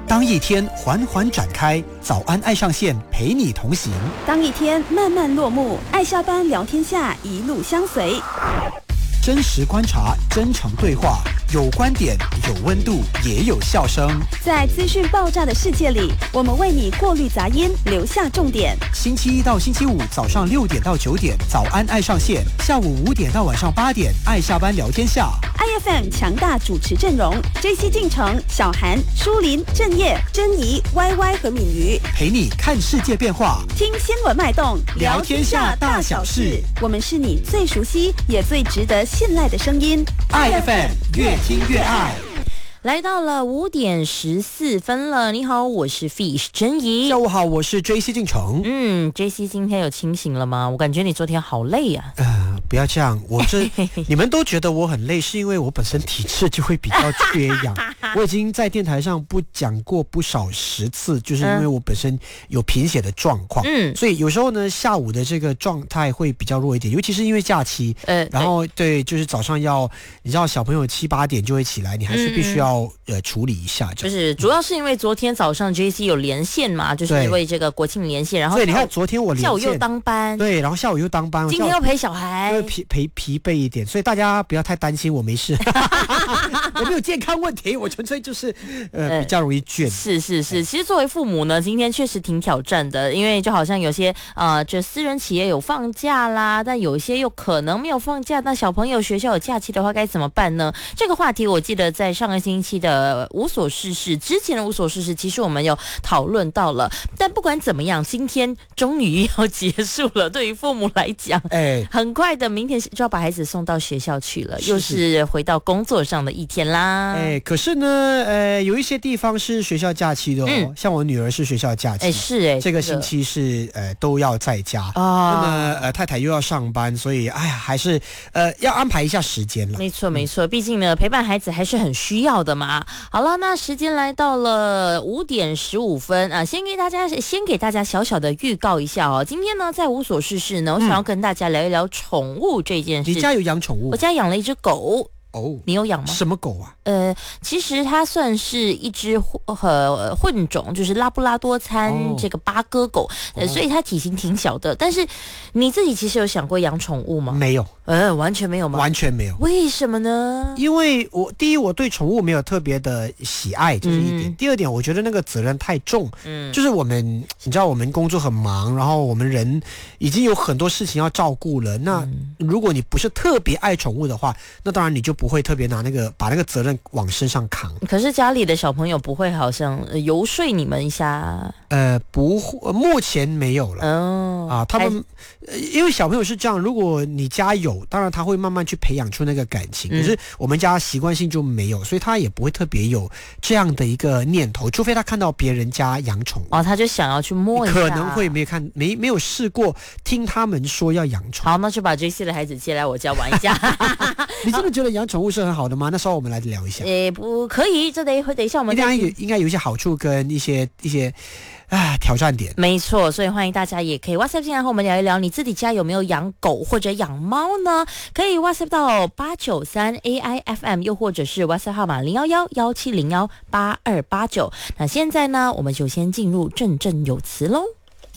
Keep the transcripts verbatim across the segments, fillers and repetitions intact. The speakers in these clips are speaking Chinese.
当一天缓缓展开，早安爱上线陪你同行； 当一天慢慢落幕，爱下班聊天下一路相随。 真实观察，真诚对话，有观点，有温度，也有笑声。 在资讯爆炸的世界里，我们为你过滤杂音，留下重点。 星期一到星期五早上六点到九点，早安爱上线；下午五点到晚上八点，爱下班聊天下。 I F M 强大主持阵容 ：J C 进城、小韩、舒林、郑业、珍妮、Y Y 和敏瑜， 陪你看世界变化， 听新闻脉动， 聊天下大小事。 我们是你最熟悉也最值得信赖的声音。 I F M 越听越爱。 来到了五点十四分了，你好，我是 Fish 珍怡。 下午好，我是 J C 进城。 嗯 ，J C 今天有清醒了吗？我感觉你昨天好累呀、 啊。呃，不要这样，我这你们都觉得我很累，是因为我本身体质就会比较缺氧。我已经在电台上不讲过不少十次，就是因为我本身有贫血的状况，嗯，所以有时候呢，下午的这个状态会比较弱一点，尤其是因为假期，呃，然后对，就是早上要，你知道小朋友七八点就会起来，你还是必须要。呃，处理一下， 就是主要是因为昨天早上 J C 有连线嘛，就是为这个国庆连线，然后对，你看昨天我连线， 下午又当班， 对，然后下午又当班， 今天又陪小孩， 疲疲疲惫一点，所以大家不要太担心，我没事，我没有健康问题，我纯粹就是呃比较容易倦。 是是是，其实作为父母呢，今天确实挺挑战的，因为就好像有些呃，这私人企业有放假啦，但有些又可能没有放假，那小朋友学校有假期的话该怎么办呢？这个话题我记得在上个星期的。呃，无所事事之前的无所事事，其实我们有讨论到了。但不管怎么样，今天终于要结束了。对于父母来讲，哎，很快的，明天就要把孩子送到学校去了，是是又是回到工作上的一天啦。 哎，可是呢，呃，有一些地方是学校假期的哦，嗯、像我女儿是学校假期， 哎，是哎， 这个星期是呃都要在家啊。那么呃，太太又要上班，所以哎呀，还是呃要安排一下时间了。 没错没错，毕竟呢，陪伴孩子还是很需要的嘛。好了，那时间来到了五点十五分啊，先给大家先给大家小小的预告一下哦。今天呢，在无所事事呢，我想要跟大家聊一聊宠物这件事。 你家有养宠物？ 我家养了一只狗。 哦， 你有养吗？ 什么狗啊？ 呃，其实它算是一只呃混种，就是拉布拉多掺这个巴哥狗，呃，哦、所以它体型挺小的。但是你自己其实有想过养宠物吗？ 没有， 呃，完全没有吗？ 完全没有。 为什么呢？ 因为我第一，我对宠物没有特别的喜爱，这是一点。嗯、第二点，我觉得那个责任太重。嗯，就是我们，你知道，我们工作很忙，然后我们人已经有很多事情要照顾了。那、嗯、如果你不是特别爱宠物的话，那当然你就不。不会特别拿那个把那个责任往身上扛。 可是家里的小朋友不会好像游说你们一下？ 呃，不会，目前没有了。哦，啊，他们因为小朋友是这样，如果你家有，当然他会慢慢去培养出那个感情。嗯、可是我们家习惯性就没有，所以他也不会特别有这样的一个念头，除非他看到别人家养宠物， 哦，他就想要去摸一下。 可能会没看没没有试过，听他们说要养宠物。 好，那就把 J C 的孩子接来我家玩一下。 你真的觉得养宠物是很好的吗？那稍后我们来聊一下。 诶，不可以，这得等一下我们应该有应该有一些好处跟一些一些啊挑战点。 没错，所以欢迎大家也可以 WhatsApp 进来和我们聊一聊，你自己家有没有养狗或者养猫呢？可以 WhatsApp 到八九三 A I F M， 又或者是 WhatsApp 号码零幺幺幺七零幺八二八九。那现在呢，我们就先进入振振有词喽。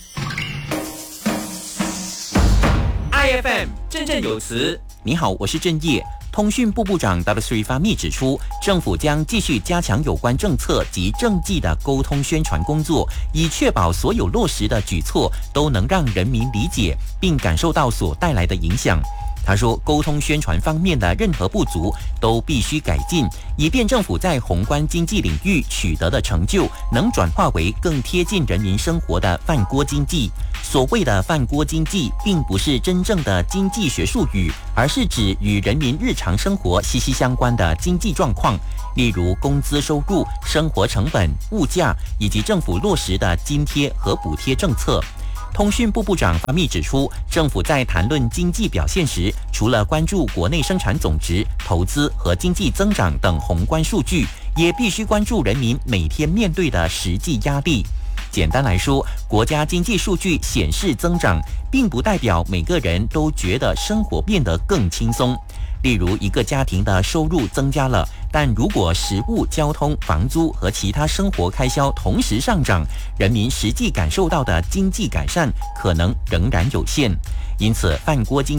I F M 振振有词，你好，我是郑业。通讯部部长 W 斯瑞发密指出，政府将继续加强有关政策及政绩的沟通宣传工作，以确保所有落实的举措都能让人民理解并感受到所带来的影响。他说，沟通宣传方面的任何不足都必须改进，以便政府在宏观经济领域取得的成就能转化为更贴近人民生活的饭锅经济。所谓的饭锅经济并不是真正的经济学术语，而是指与人民日常生活息息相关的经济状况，例如工资收入、生活成本、物价，以及政府落实的津贴和补贴政策。通讯部部长发密指出，政府在谈论经济表现时，除了关注国内生产总值、投资和经济增长等宏观数据，也必须关注人民每天面对的实际压力。简单来说，国家经济数据显示增长，并不代表每个人都觉得生活变得更轻松。 例如，一个家庭的收入增加了，但如果食物、交通、房租和其他生活开销同时上涨，人民实际感受到的经济改善可能仍然有限。因此，饭锅经